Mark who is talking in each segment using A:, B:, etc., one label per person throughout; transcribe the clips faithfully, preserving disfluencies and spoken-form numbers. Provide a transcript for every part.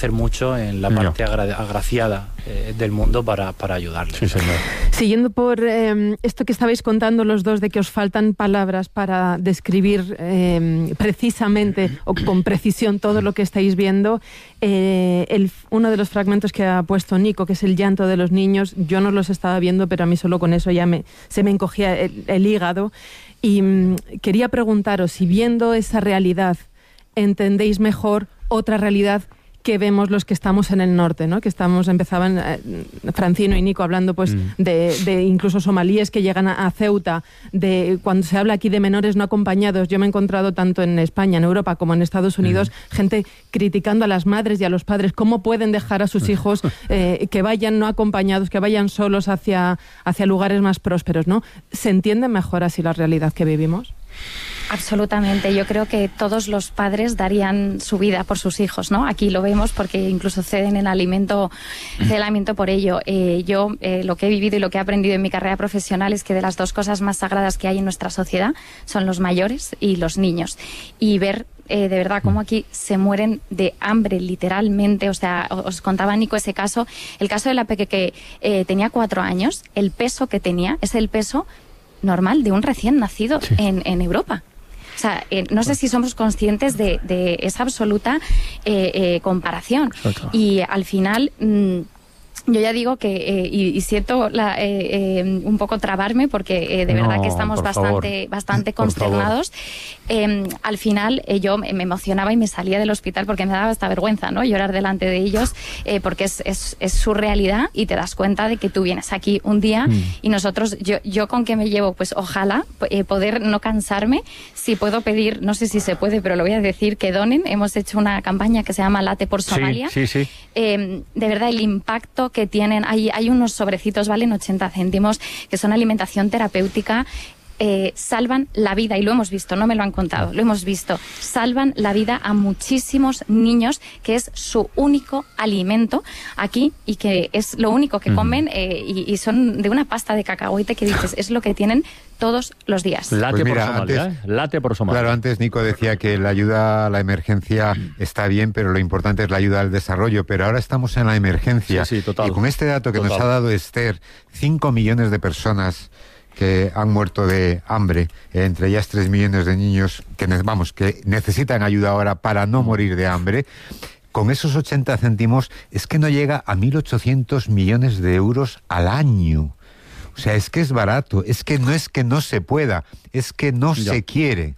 A: hacer mucho en la parte no. agra- agraciada eh, del mundo para, para ayudarles.
B: Sí, señor.
C: Siguiendo por eh, esto que estabais contando los dos, de que os faltan palabras para describir eh, precisamente o con precisión todo lo que estáis viendo, eh, el, uno de los fragmentos que ha puesto Nico, que es el llanto de los niños, yo no los estaba viendo, pero a mí solo con eso ya me, se me encogía el, el hígado. Y mmm, quería preguntaros si viendo esa realidad entendéis mejor otra realidad que vemos los que estamos en el norte, ¿no? Que estamos, empezaban eh, Francino y Nico hablando pues mm. de, de incluso somalíes que llegan a, a Ceuta, de cuando se habla aquí de menores no acompañados. Yo me he encontrado tanto en España, en Europa, como en Estados Unidos, mm. gente criticando a las madres y a los padres cómo pueden dejar a sus hijos eh, que vayan no acompañados, que vayan solos hacia, hacia lugares más prósperos, ¿no? ¿Se entiende mejor así la realidad que vivimos?
D: Absolutamente. Yo creo que todos los padres darían su vida por sus hijos, ¿no? Aquí lo vemos porque incluso ceden el alimento, ceden el alimento por ello. Eh, yo eh, lo que he vivido y lo que he aprendido en mi carrera profesional es que de las dos cosas más sagradas que hay en nuestra sociedad son los mayores y los niños. Y ver Eh, de verdad, cómo aquí se mueren de hambre, literalmente. O sea, os contaba Nico ese caso, el caso de la peque que eh, tenía cuatro años, el peso que tenía es el peso normal de un recién nacido sí. en, en Europa. O sea, eh, no sé si somos conscientes de, de esa absoluta eh, eh, comparación. Exacto. Y al final... Mmm, yo ya digo que, eh, y, y siento la, eh, eh, un poco trabarme porque eh, de verdad
B: no,
D: que estamos bastante, bastante consternados. Eh, al final eh, yo me emocionaba y me salía del hospital porque me daba hasta vergüenza, ¿no? Llorar delante de ellos eh, porque es, es, es su realidad y te das cuenta de que tú vienes aquí un día mm. y nosotros, yo, yo con qué me llevo, pues ojalá eh, poder no cansarme. Si puedo pedir, no sé si se puede, pero lo voy a decir, que donen. Hemos hecho una campaña que se llama Late por Somalia.
B: Sí, sí, sí.
D: Eh, de verdad, el impacto que tienen, hay, hay unos sobrecitos, valen ochenta céntimos, que son alimentación terapéutica, eh, salvan la vida, y lo hemos visto, no me lo han contado, lo hemos visto, salvan la vida a muchísimos niños, que es su único alimento aquí, y que es lo único que comen, eh, y, y son de una pasta de cacahuete que dices, es lo que tienen todos los días.
B: Late
E: pues mira,
B: por Somalia,
E: antes,
B: ¿eh? Late por Somalia.
E: Claro, antes Nico decía que la ayuda a la emergencia está bien, pero lo importante es la ayuda al desarrollo, pero ahora estamos en la emergencia.
B: Sí, sí, total.
E: Y con este dato que
B: total.
E: nos ha dado Esther, cinco millones de personas que han muerto de hambre, entre ellas tres millones de niños que, vamos, que necesitan ayuda ahora para no morir de hambre, con esos ochenta céntimos es que no llega a mil ochocientos millones de euros al año. O sea, es que es barato, es que no es que no se pueda, es que no ya. se quiere.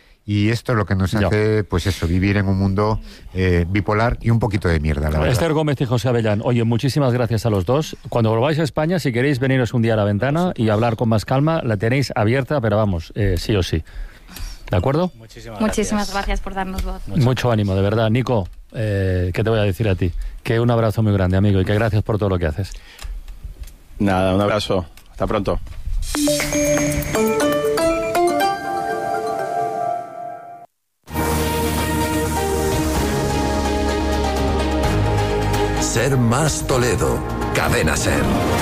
E: Y esto es lo que nos ya. hace, pues eso, vivir en un mundo eh, bipolar y un poquito de mierda, la verdad.
B: Esther Gómez y José Avellán, oye, muchísimas gracias a los dos. Cuando volváis a España, si queréis veniros un día a la ventana y hablar con más calma, la tenéis abierta, pero vamos, eh, sí o sí. ¿De acuerdo?
D: Muchísimas gracias, Muchísimas gracias por darnos voz.
B: Mucho, Mucho ánimo, de verdad. Nico, eh, ¿qué te voy a decir a ti? Que un abrazo muy grande, amigo, y que gracias por todo lo que haces.
F: Nada, un abrazo. Hasta pronto.
G: Ser Más Toledo, Cadena Ser.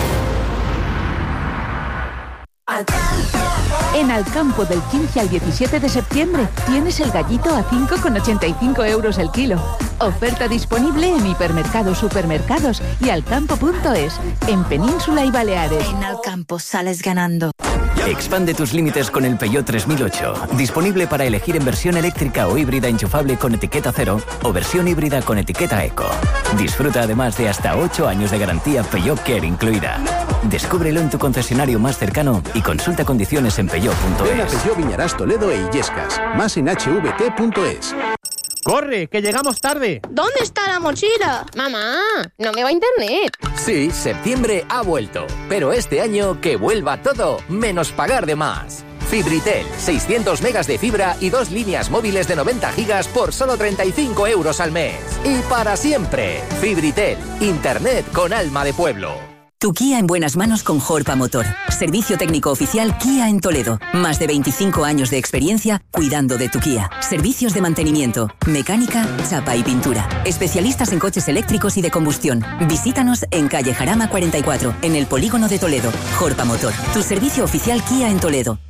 H: En Alcampo, del quince al diecisiete de septiembre, tienes el gallito a cinco con ochenta y cinco euros el kilo. Oferta disponible en hipermercados, supermercados y alcampo punto es, en Península y Baleares.
I: En Alcampo sales ganando.
J: Expande tus límites con el Peugeot tres mil ocho. Disponible para elegir en versión eléctrica o híbrida enchufable con etiqueta cero o versión híbrida con etiqueta eco. Disfruta además de hasta ocho años de garantía Peugeot Care incluida. Descúbrelo en tu concesionario más cercano y consulta condiciones en peugeot punto es.
K: Ven a Peugeot Viñarás Toledo e Illescas. Más en hache ve te punto es.
L: ¡Corre, que llegamos tarde!
M: ¿Dónde está la mochila?
N: Mamá, no me va internet.
O: Sí, septiembre ha vuelto, pero este año que vuelva todo, menos pagar de más. Fibritel, seiscientos megas de fibra y dos líneas móviles de noventa gigas por solo treinta y cinco euros al mes. Y para siempre, Fibritel, internet con alma de pueblo.
P: Tu Kia en buenas manos con Jorpa Motor. Servicio técnico oficial Kia en Toledo. Más de veinticinco años de experiencia cuidando de tu Kia. Servicios de mantenimiento, mecánica, chapa y pintura. Especialistas en coches eléctricos y de combustión. Visítanos en calle Jarama cuarenta y cuatro, en el polígono de Toledo. Jorpa Motor, tu servicio oficial Kia en Toledo.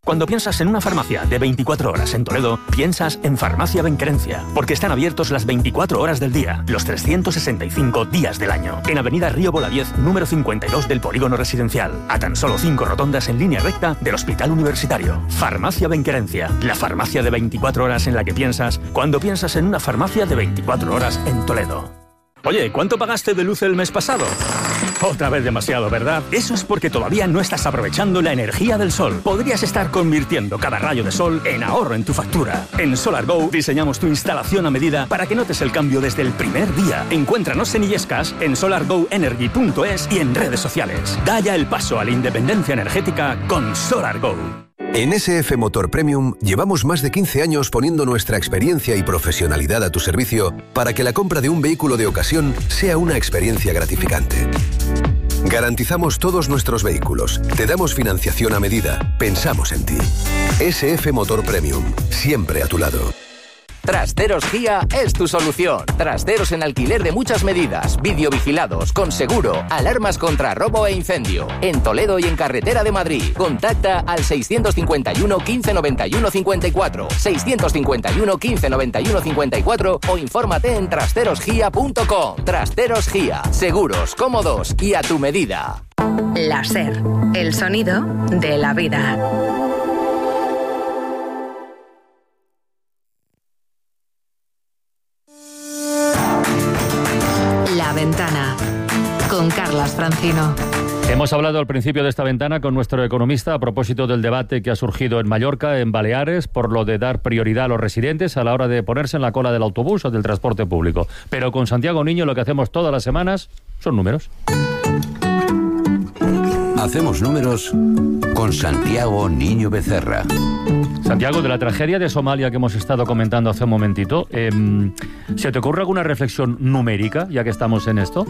Q: Cuando piensas en una farmacia de veinticuatro horas en Toledo, piensas en Farmacia Benquerencia, porque están abiertos las veinticuatro horas del día, los trescientos sesenta y cinco días del año. En Avenida Río Bolaviex, número cincuenta y dos del Polígono Residencial, a tan solo cinco rotondas en línea recta del Hospital Universitario. Farmacia Benquerencia, la farmacia de veinticuatro horas en la que piensas cuando piensas en una farmacia de veinticuatro horas en Toledo. Oye, ¿cuánto pagaste de luz el mes pasado? Otra vez demasiado, ¿verdad? Eso es porque todavía no estás aprovechando la energía del sol. Podrías estar convirtiendo cada rayo de sol en ahorro en tu factura. En SolarGo diseñamos tu instalación a medida para que notes el cambio desde el primer día. Encuéntranos en Illescas, en solar go energy punto es y en redes sociales. Da ya el paso a la independencia energética con SolarGo.
G: En S F Motor Premium llevamos más de quince años poniendo nuestra experiencia y profesionalidad a tu servicio para que la compra de un vehículo de ocasión sea una experiencia gratificante. Garantizamos todos nuestros vehículos, te damos financiación a medida, pensamos en ti. S F Motor Premium, siempre a tu lado.
O: Trasteros Gia es tu solución. Trasteros en alquiler de muchas medidas, videovigilados, con seguro, alarmas contra robo e incendio. En Toledo y en Carretera de Madrid. Contacta al seiscientos cincuenta y uno, quince noventa y uno, cincuenta y cuatro, seiscientos cincuenta y uno, quince noventa y uno, cincuenta y cuatro o infórmate en trasteros gia punto com. Trasteros Gia, seguros, cómodos y a tu medida.
R: La SER, el sonido de la vida. La Ventana, con Carlas Francino.
B: Hemos hablado al principio de esta ventana con nuestro economista a propósito del debate que ha surgido en Mallorca, en Baleares, por lo de dar prioridad a los residentes a la hora de ponerse en la cola del autobús o del transporte público. Pero con Santiago Niño lo que hacemos todas las semanas son números.
S: Hacemos números con Santiago Niño Becerra.
B: Santiago, de la tragedia de Somalia que hemos estado comentando hace un momentito, eh, ¿se te ocurre alguna reflexión numérica, ya que estamos en esto?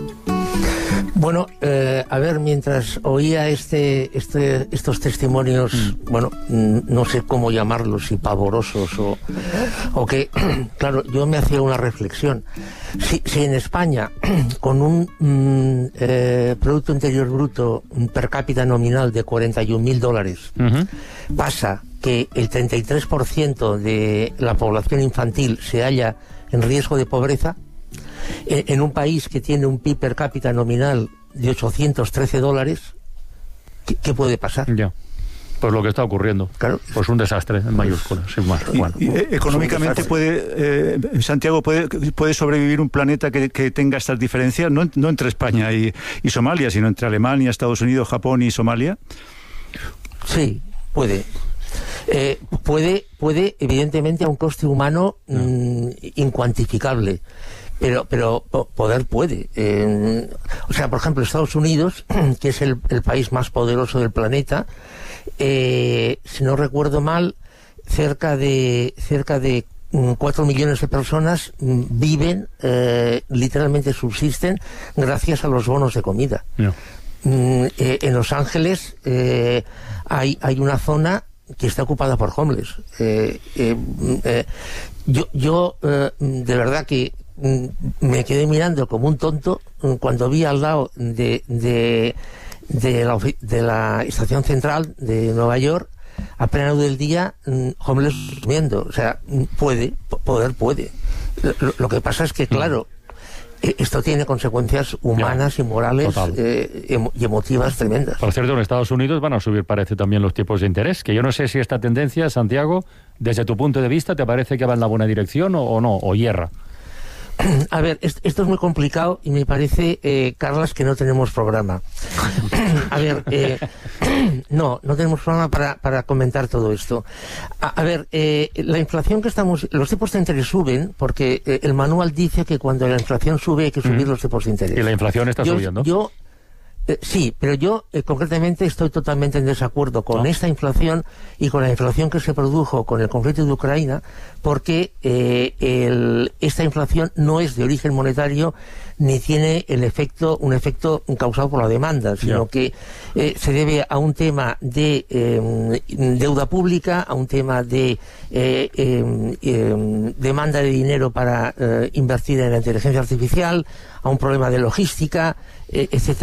T: Bueno, eh, a ver, mientras oía este, este, estos testimonios, mm. bueno, no sé cómo llamarlos, si pavorosos o, o que, claro, yo me hacía una reflexión. Si, si en España, con un mm, eh, Producto Interior Bruto per cápita nominal de cuarenta y un mil dólares, uh-huh. pasa que el treinta y tres por ciento de la población infantil se halla en riesgo de pobreza, en un país que tiene un P I B per cápita nominal de ochocientos trece dólares, ¿qué, qué puede pasar?
B: Ya, pues lo que está ocurriendo. Claro. Pues un desastre en mayúsculas, sin más.
U: Y,
B: bueno.
U: y, eh, económicamente puede, eh, Santiago, puede, puede sobrevivir un planeta que, que tenga estas diferencias, no, no entre España y, y Somalia, sino entre Alemania, Estados Unidos, Japón y Somalia.
T: Sí, puede. Eh, puede, puede, evidentemente, a un coste humano mmm, incuantificable. Pero, pero poder puede. Eh, o sea, por ejemplo, Estados Unidos, que es el, el país más poderoso del planeta, eh, si no recuerdo mal, cerca de cerca de cuatro millones de personas viven, eh, literalmente subsisten, gracias a los bonos de comida. No. Eh, en Los Ángeles eh, hay, hay una zona que está ocupada por homeless. Eh, eh, eh, yo, yo eh, de verdad que me quedé mirando como un tonto cuando vi al lado de, de, de, la, de la estación central de Nueva York, a plena luz del día, homeless durmiendo. O sea, puede, poder puede. Lo, lo que pasa es que, claro, esto tiene consecuencias humanas ya, y morales eh, emo, y emotivas tremendas.
B: Por cierto, en Estados Unidos van a subir, parece, también los tipos de interés, que yo no sé si esta tendencia, Santiago, desde tu punto de vista, ¿te parece que va en la buena dirección o, o no, o hierra?
T: A ver, esto es muy complicado y me parece, eh, Carlas, que no tenemos programa. A ver, eh, no, no tenemos programa para, para comentar todo esto. A, a ver, eh, la inflación que estamos... Los tipos de interés suben porque eh, el manual dice que cuando la inflación sube hay que subir mm. los tipos de interés.
B: Y la inflación está
T: yo,
B: subiendo.
T: Yo... Eh, sí, pero yo eh, concretamente estoy totalmente en desacuerdo con ¿no? esta inflación y con la inflación que se produjo con el conflicto de Ucrania, porque eh, el, esta inflación no es de origen monetario ni tiene el efecto un efecto causado por la demanda, sino yeah. que eh, se debe a un tema de eh, deuda pública, a un tema de eh, eh, eh, demanda de dinero para eh, invertir en la inteligencia artificial, a un problema de logística, eh, etcétera, etcétera.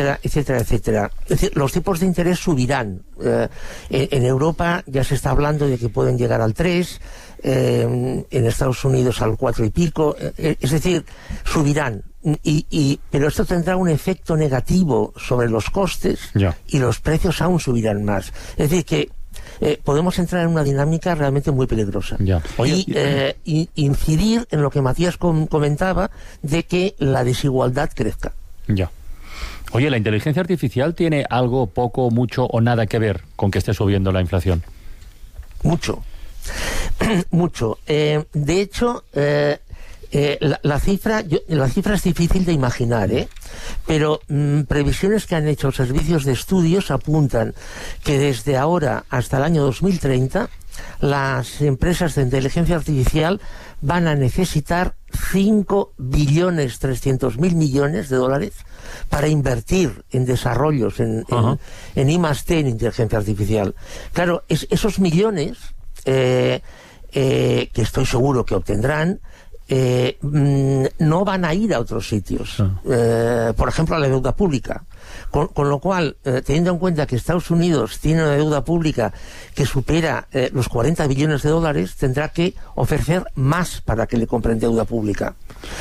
T: etcétera, etcétera. Es decir, los tipos de interés subirán. Eh, en, en Europa ya se está hablando de que pueden llegar al tres, eh, en Estados Unidos al cuatro y pico, eh, es decir, subirán. Y, y, pero esto tendrá un efecto negativo sobre los costes ya. Y los precios aún subirán más. Es decir, que eh, podemos entrar en una dinámica realmente muy peligrosa. Ya. Oye, y eh, y incidir en lo que Matías com comentaba de que la desigualdad crezca.
B: Ya. Oye, ¿la inteligencia artificial tiene algo, poco, mucho o nada que ver con que esté subiendo la inflación?
T: Mucho. Mucho. Eh, de hecho... Eh, Eh, la, la cifra yo, la cifra es difícil de imaginar, ¿eh? Pero mmm, previsiones que han hecho servicios de estudios apuntan que desde ahora hasta el año dos mil treinta las empresas de inteligencia artificial van a necesitar cinco billones trescientos mil millones de dólares para invertir en desarrollos en, en, en I más D en inteligencia artificial. Claro, es, esos millones eh, eh, que estoy seguro que obtendrán Eh, no van a ir a otros sitios, eh, por ejemplo a la deuda pública, con, con lo cual, eh, teniendo en cuenta que Estados Unidos tiene una deuda pública que supera eh, los cuarenta billones de dólares, tendrá que ofrecer más para que le compren deuda pública.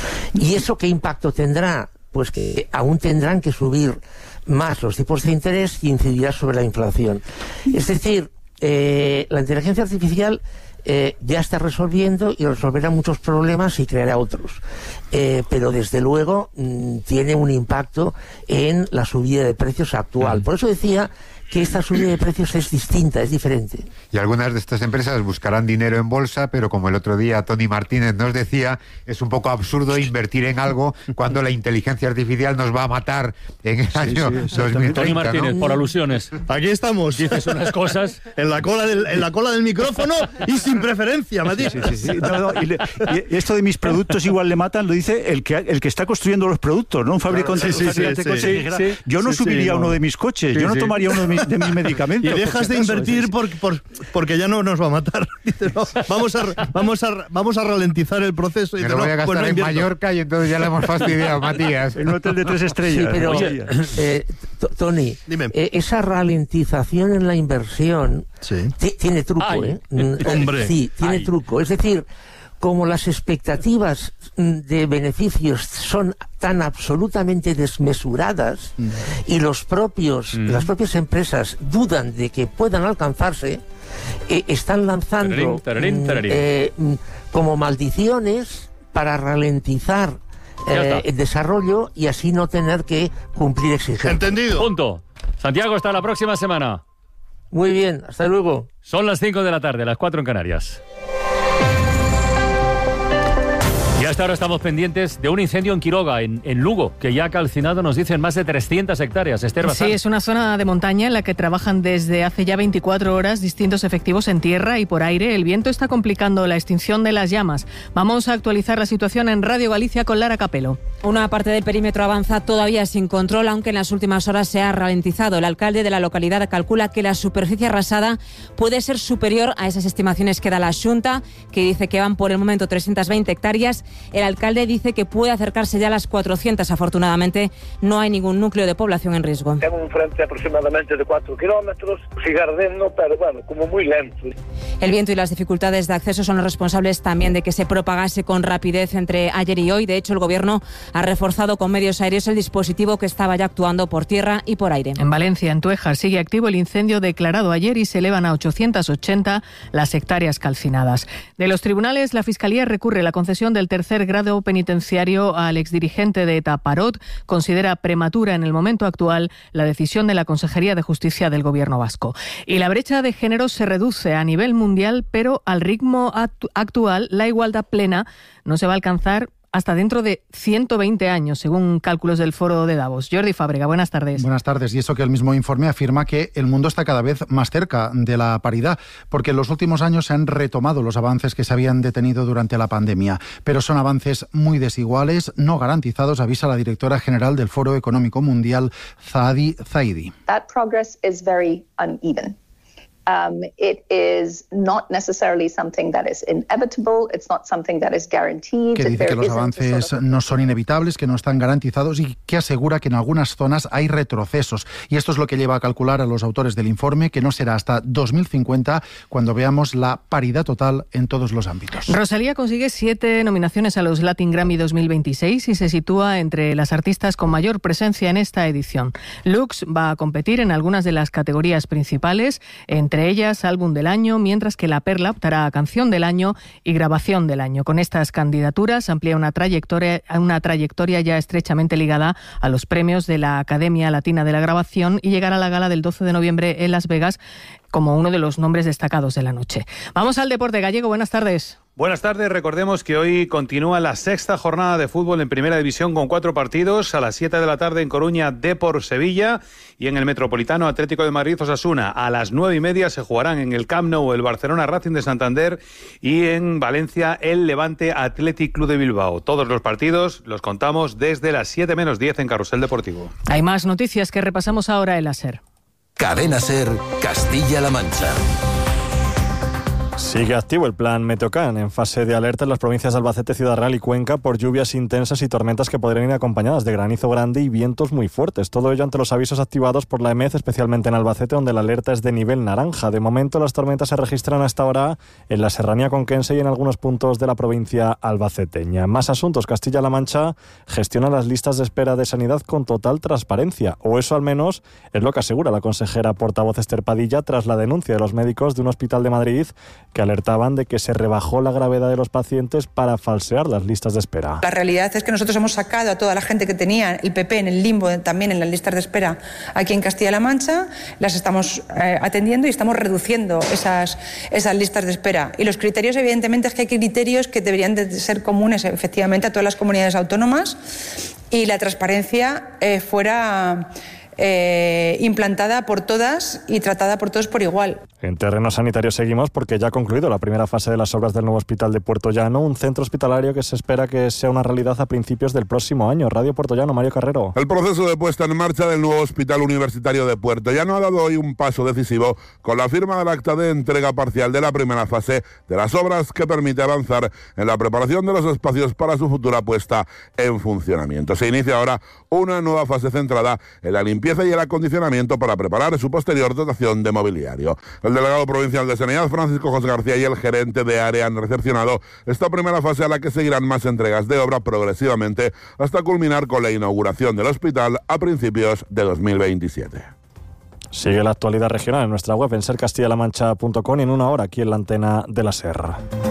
T: ¿Y eso qué impacto tendrá? Pues que aún tendrán que subir más los tipos de interés y incidirá sobre la inflación. Es decir, eh, la inteligencia artificial Eh, ya está resolviendo y resolverá muchos problemas y creará otros. Eh, pero desde luego mmm, tiene un impacto en la subida de precios actual. Por eso decía que esta subida de precios es distinta, es diferente.
E: Y algunas de estas empresas buscarán dinero en bolsa, pero como el otro día Tony Martínez nos decía, es un poco absurdo invertir en algo cuando la inteligencia artificial nos va a matar en el sí, año sí, dos mil treinta.
B: Tony Martínez, ¿no? Por alusiones.
A: Aquí estamos.
B: Dices unas cosas
A: en la cola del, en la cola del micrófono y sin preferencia, Matías.
U: Sí, sí, sí, sí. No, no, y, le, y esto de mis productos igual le matan, lo dice el que, el que está construyendo los productos, ¿no? Un fabricante,
A: sí, sí, sí,
U: de coches.
A: Sí,
U: sí, sí, yo no sí, subiría sí, no. uno de mis coches, sí, yo no sí. tomaría uno de mis, de mis medicamentos.
A: Y dejas de invertir por, por, porque ya no nos va a matar. Dice, no, vamos, a, vamos, a, vamos a ralentizar el proceso. Y
E: Me
A: dice,
E: lo voy a
A: no,
E: gastar
A: pues no
E: en Mallorca y entonces ya le hemos fastidiado, Matías.
U: En un hotel de tres estrellas.
T: Sí, pero, eh, Tony, eh, esa ralentización en la inversión sí. tiene truco,
A: Ay,
T: ¿eh?
A: Hombre.
T: Sí, tiene
A: Ay.
T: truco. Es decir, como las expectativas de beneficios son tan absolutamente desmesuradas mm. y los propios, mm. las propias empresas dudan de que puedan alcanzarse, eh, están lanzando tararín, tararín, tararín. Eh, como maldiciones para ralentizar eh, el desarrollo y así no tener que cumplir exigencias.
A: Entendido.
B: Punto. Santiago, hasta la próxima semana.
T: Muy bien, hasta luego.
B: Son las cinco de la tarde, las cuatro en Canarias. Y hasta ahora estamos pendientes de un incendio en Quiroga, en, en Lugo, que ya ha calcinado, nos dicen, más de trescientas hectáreas. Esther Bazán.
V: Sí, es una zona de montaña en la que trabajan desde hace ya veinticuatro horas distintos efectivos en tierra y por aire. El viento está complicando la extinción de las llamas. Vamos a actualizar la situación en Radio Galicia con Lara Capelo.
W: Una parte del perímetro avanza todavía sin control, aunque en las últimas horas se ha ralentizado. El alcalde de la localidad calcula que la superficie arrasada puede ser superior a esas estimaciones que da la Xunta, que dice que van por el momento trescientas veinte hectáreas. El alcalde dice que puede acercarse ya a las cuatrocientas. Afortunadamente, no hay ningún núcleo de población en riesgo.
X: Tengo un frente aproximadamente de cuatro kilómetros, sigue ardiendo, pero bueno, como muy lento.
W: El viento y las dificultades de acceso son los responsables también de que se propagase con rapidez entre ayer y hoy. De hecho, el Gobierno ha reforzado con medios aéreos el dispositivo que estaba ya actuando por tierra y por aire.
V: En Valencia, en Tuejar, sigue activo el incendio declarado ayer y se elevan a ochocientas ochenta las hectáreas calcinadas. De los tribunales, la Fiscalía recurre la concesión del tercer grado penitenciario al exdirigente de ETA, Parot. Considera prematura en el momento actual la decisión de la Consejería de Justicia del Gobierno vasco. Y la brecha de género se reduce a nivel mundial, pero al ritmo actu- actual la igualdad plena no se va a alcanzar hasta dentro de ciento veinte años, según cálculos del Foro de Davos. Jordi Fábrega, buenas tardes.
Y: Buenas tardes. Y eso que el mismo informe afirma que el mundo está cada vez más cerca de la paridad, porque en los últimos años se han retomado los avances que se habían detenido durante la pandemia. Pero son avances muy desiguales, no garantizados, avisa la directora general del Foro Económico Mundial, Zaadi Zaidi.
Z: That progress is very uneven.
C: Um, it is not necessarily something that is inevitable. It's not something that is guaranteed.
Y: Que dice que los avances no son inevitables, que no están garantizados y que asegura que en algunas zonas hay retrocesos. Y esto es lo que lleva a calcular a los autores del informe que no será hasta dos mil cincuenta cuando veamos la paridad total en todos los ámbitos.
V: Rosalía consigue siete nominaciones a los Latin Grammy dos mil veintiséis y se sitúa entre las artistas con mayor presencia en esta edición. Lux va a competir en algunas de las categorías principales, entre ellas Álbum del Año, mientras que La Perla optará a Canción del Año y Grabación del Año. Con estas candidaturas amplía una trayectoria, una trayectoria ya estrechamente ligada a los premios de la Academia Latina de la Grabación y llegará a la gala del doce de noviembre en Las Vegas como uno de los nombres destacados de la noche. Vamos al deporte gallego. Buenas tardes.
D: Buenas tardes, recordemos que hoy continúa la sexta jornada de fútbol en Primera División con cuatro partidos. A las siete de la tarde en Coruña, Depor Sevilla, y en el Metropolitano Atlético de Madrid Osasuna. A las nueve y media se jugarán en el Camp Nou el Barcelona Racing de Santander y en Valencia el Levante Athletic Club de Bilbao. Todos los partidos los contamos desde las siete menos diez en Carrusel Deportivo.
V: Hay más noticias que repasamos ahora en la SER.
G: Cadena SER, Castilla-La Mancha.
F: Sigue activo el plan Meteocan en fase de alerta en las provincias de Albacete, Ciudad Real y Cuenca por lluvias intensas y tormentas que podrían ir acompañadas de granizo grande y vientos muy fuertes. Todo ello ante los avisos activados por la E M E Z, especialmente en Albacete, donde la alerta es de nivel naranja. De momento, las tormentas se registran a esta hora en la serranía conquense y en algunos puntos de la provincia albaceteña. Más asuntos. Castilla-La Mancha gestiona las listas de espera de sanidad con total transparencia, o eso al menos es lo que asegura la consejera portavoz Esther Padilla tras la denuncia de los médicos de un hospital de Madrid que alertaban de que se rebajó la gravedad de los pacientes para falsear las listas de espera.
H: La realidad es que nosotros hemos sacado a toda la gente que tenía el P P en el limbo, también en las listas de espera aquí en Castilla-La Mancha, las estamos eh, atendiendo y estamos reduciendo esas, esas listas de espera. Y los criterios, evidentemente, es que hay criterios que deberían de ser comunes, efectivamente, a todas las comunidades autónomas, y la transparencia eh, fuera eh, implantada por todas y tratada por todos por igual.
F: En terreno sanitario seguimos porque ya ha concluido la primera fase de las obras del nuevo hospital de Puerto Llano, un centro hospitalario que se espera que sea una realidad a principios del próximo año. Radio Puerto Llano, Mario Carrero.
I: El proceso de puesta en marcha del nuevo hospital universitario de Puerto Llano ha dado hoy un paso decisivo con la firma del acta de entrega parcial de la primera fase de las obras que permite avanzar en la preparación de los espacios para su futura puesta en funcionamiento. Se inicia ahora una nueva fase centrada en la limpieza y el acondicionamiento para preparar su posterior dotación de mobiliario. El delegado provincial de Sanidad, Francisco José García, y el gerente de área han recepcionado esta primera fase a la que seguirán más entregas de obra progresivamente hasta culminar con la inauguración del hospital a principios de dos mil veintisiete.
F: Sigue la actualidad regional en nuestra web en ser castilla la mancha punto com y en una hora aquí en la antena de la SER.